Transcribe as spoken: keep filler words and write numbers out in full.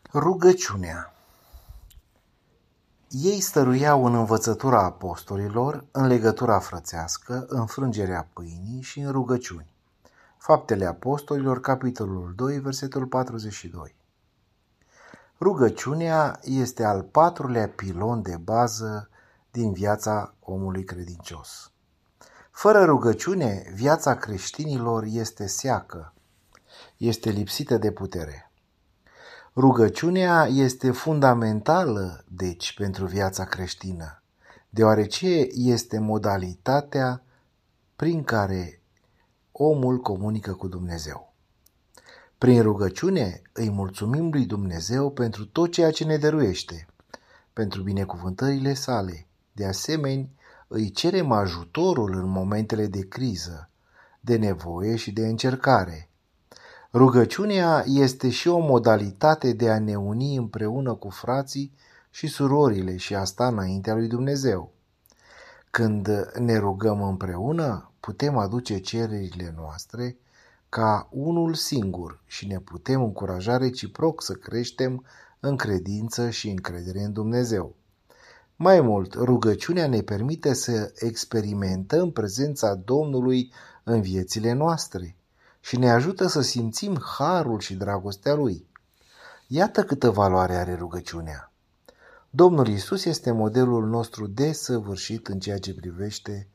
Rugăciunea. Ei stăruiau în învățătura apostolilor, în legătura frățească, în frângerea pâinii și în rugăciuni. Faptele Apostolilor, capitolul doi, versetul patruzeci și doi. Rugăciunea este al patrulea pilon de bază din viața omului credincios. Fără rugăciune, viața creștinilor este seacă, este lipsită de putere. Rugăciunea este fundamentală, deci, pentru viața creștină, deoarece este modalitatea prin care omul comunică cu Dumnezeu. Prin rugăciune îi mulțumim lui Dumnezeu pentru tot ceea ce ne dăruiește, pentru binecuvântările sale. De asemenea, îi cerem ajutorul în momentele de criză, de nevoie și de încercare. Rugăciunea este și o modalitate de a ne uni împreună cu frații și surorile și a sta înaintea lui Dumnezeu. Când ne rugăm împreună, putem aduce cererile noastre ca unul singur și ne putem încuraja reciproc să creștem în credință și încredere în Dumnezeu. Mai mult, rugăciunea ne permite să experimentăm prezența Domnului în viețile noastre și ne ajută să simțim harul și dragostea Lui. Iată câtă valoare are rugăciunea. Domnul Iisus este modelul nostru desăvârșit în ceea ce privește